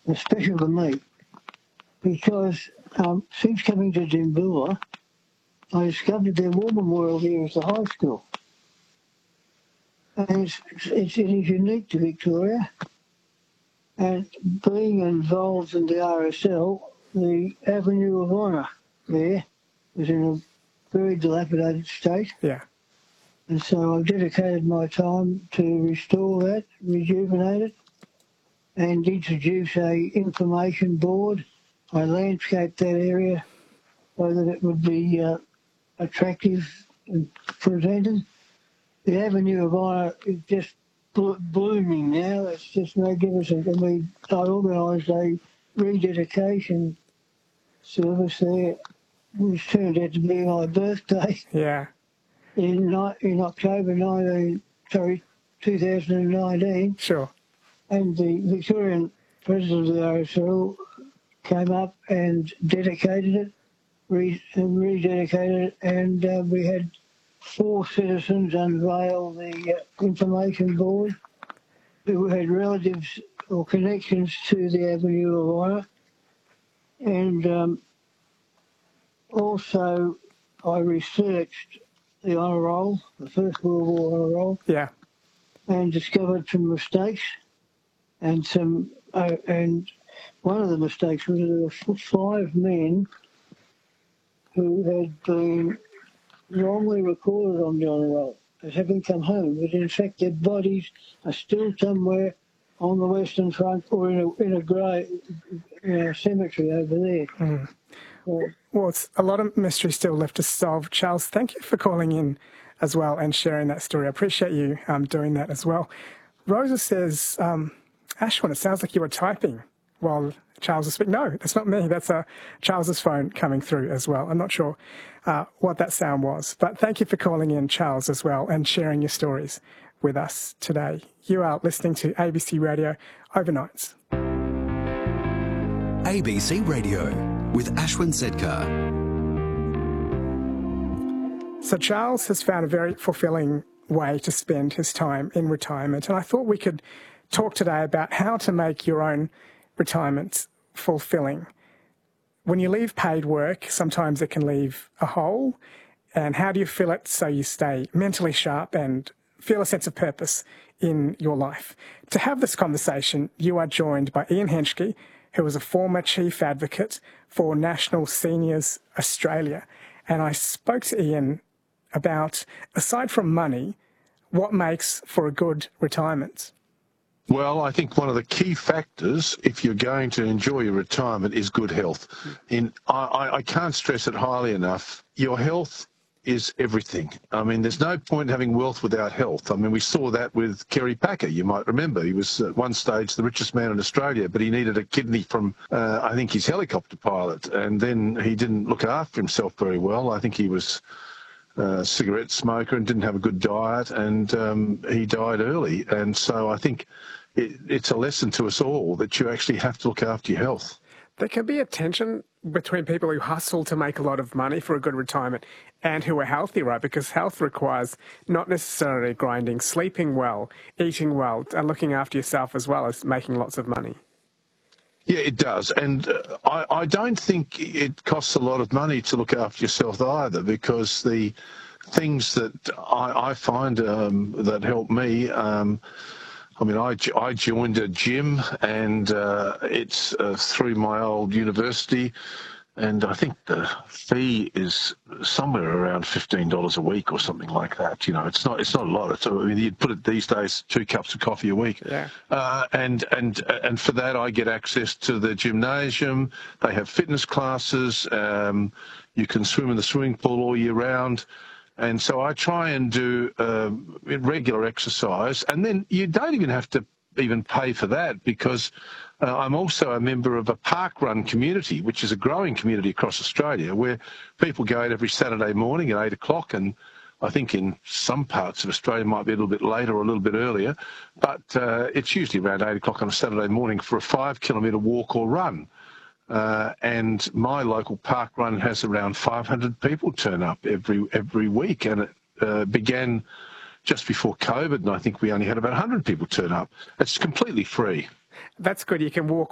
special to me because since coming to Dimboola, I discovered their war memorial here is the high school. And it is unique to Victoria. And being involved in the RSL, the Avenue of Honour there was in a very dilapidated state. Yeah. And so I've dedicated my time to restore that, rejuvenate it, and introduce a information board. I landscaped that area so that it would be attractive and presented. The Avenue of Honour is just blooming now. It's just magnificent. And I organised a rededication service there, which turned out to be my birthday. Yeah. In October 2019. Sure. And the Victorian president of the RSL came up and dedicated it, rededicated it, and we had 4 citizens unveil the information board who had relatives or connections to the Avenue of Honour. And also I researched the honour roll, the First World War honour roll. Yeah. And discovered some mistakes, and one of the mistakes was there were 5 men who had been wrongly recorded on the honour roll as having come home, but in fact their bodies are still somewhere on the Western Front or in a grey cemetery over there. Mm. Well, it's a lot of mystery still left to solve. Charles, thank you for calling in as well and sharing that story. I appreciate you doing that as well. Rosa says, Ashwin, it sounds like you were typing while Charles was speaking. No, that's not me. That's Charles's phone coming through as well. I'm not sure what that sound was. But thank you for calling in, Charles, as well, and sharing your stories with us today. You are listening to ABC Radio Overnights. ABC Radio with Ashwin Sedkar. So Charles has found a very fulfilling way to spend his time in retirement, and I thought we could talk today about how to make your own retirement fulfilling. When you leave paid work, sometimes it can leave a hole, and how do you fill it so you stay mentally sharp and feel a sense of purpose in your life? To have this conversation, you are joined by Ian Henschke, who was a former chief advocate for National Seniors Australia. And I spoke to Ian about, aside from money, what makes for a good retirement. Well, I think one of the key factors, if you're going to enjoy your retirement, is good health. I can't stress it highly enough. Your health is everything. I mean, there's no point in having wealth without health. I mean, we saw that with Kerry Packer, you might remember. He was at one stage the richest man in Australia, but he needed a kidney from, I think, his helicopter pilot. And then he didn't look after himself very well. I think he was a cigarette smoker and didn't have a good diet, and he died early. And so I think it's a lesson to us all that you actually have to look after your health. There can be a tension between people who hustle to make a lot of money for a good retirement and who are healthy, right? Because health requires not necessarily grinding, sleeping well, eating well, and looking after yourself as well as making lots of money. Yeah, it does. And I don't think it costs a lot of money to look after yourself either, because the things that I find that help me, I mean, I joined a gym, and it's through my old university, and I think the fee is somewhere around $15 a week or something like that. You know, it's not a lot. I mean, you'd put it these days, 2 cups of coffee a week. Yeah. And for that, I get access to the gymnasium. They have fitness classes. You can swim in the swimming pool all year round. And so I try and do regular exercise, and then you don't even have to even pay for that, because I'm also a member of a park run community, which is a growing community across Australia, where people go out every Saturday morning at 8 o'clock, and I think in some parts of Australia it might be a little bit later or a little bit earlier, but it's usually around 8 o'clock on a Saturday morning for a 5-kilometre walk or run. And my local park run has around 500 people turn up every week, and it began just before COVID, and I think we only had about 100 people turn up. It's completely free. That's good. You can walk